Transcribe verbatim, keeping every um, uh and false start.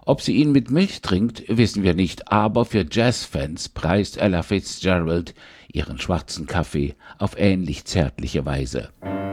Ob sie ihn mit Milch trinkt, wissen wir nicht, aber für Jazzfans preist Ella Fitzgerald ihren schwarzen Kaffee auf ähnlich zärtliche Weise.